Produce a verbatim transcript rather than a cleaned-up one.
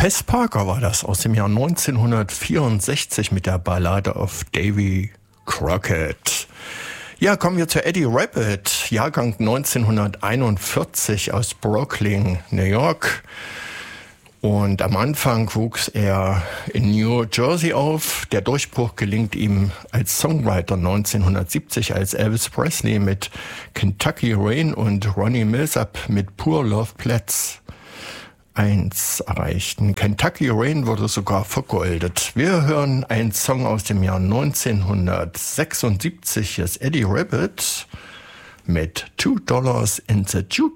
Fess Parker war das aus dem Jahr neunzehnhundertvierundsechzig mit der Ballade of Davy Crockett. Ja, kommen wir zu Eddie Rabbitt, Jahrgang neunzehnhunderteinundvierzig aus Brooklyn, New York. Und am Anfang wuchs er in New Jersey auf. Der Durchbruch gelingt ihm als Songwriter neunzehnhundertsiebzig, als Elvis Presley mit Kentucky Rain und Ronnie Milsap mit Poor Love Platz eins erreichten. Kentucky Rain wurde sogar vergoldet. Wir hören einen Song aus dem Jahr neunzehnhundertsechsundsiebzig. Hier ist Eddie Rabbitt mit Two Dollars in the Jukebox.